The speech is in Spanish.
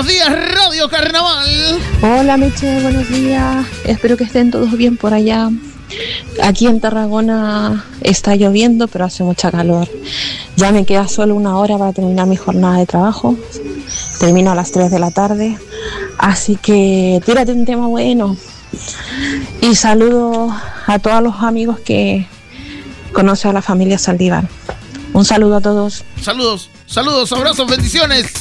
Buenos días, Radio Carnaval. Hola, Meche, buenos días. Espero que estén todos bien por allá. Aquí en Tarragona está lloviendo, pero hace mucha calor. Ya me queda solo 1 hora para terminar mi jornada de trabajo. Termino a las 3 de la tarde. Así que tírate un tema bueno. Y saludo a todos los amigos que conocen a la familia Saldívar. Un saludo a todos. Saludos, abrazos, bendiciones.